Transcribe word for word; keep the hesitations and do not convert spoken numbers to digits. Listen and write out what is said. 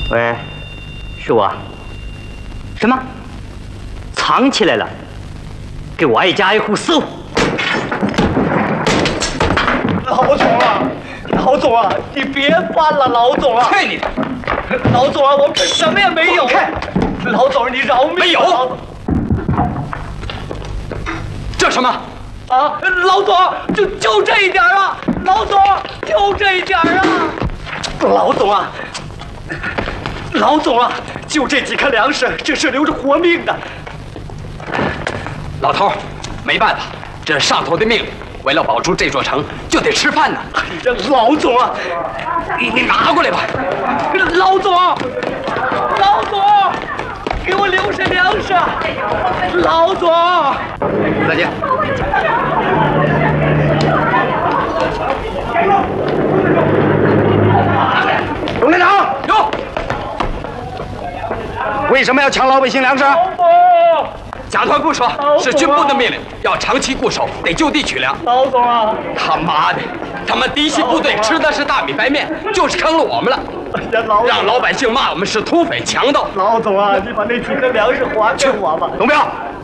喂，是我。什么？藏起来了？给我挨家挨户搜。 老总啊，老总啊，你别翻了，老总啊！ 去你的！ 老总啊，我们什么也没有。老总，你饶命！ 没有。这什么？ 啊，老总，就就这一点啊！老总，就这一点啊！老总啊，老总啊，就这几颗粮食，这是留着活命的。 老头，没办法，这是上头的命令。为了保住这座城，就得吃饭呢。 这老总啊， 你你拿过来吧。 老总，老总，给我留下粮食。老总， 再见。 董连长， 有。 为什么要抢老百姓粮食？ 老总。 甲团不说，是军部的命令，要长期固守，得就地取粮。 老总啊， 他妈的，他们嫡系部队吃的是大米白面，就是坑了我们了。让老百姓骂我们是土匪强盗。 老总啊，你把那几颗粮食还给我吧。 董彪，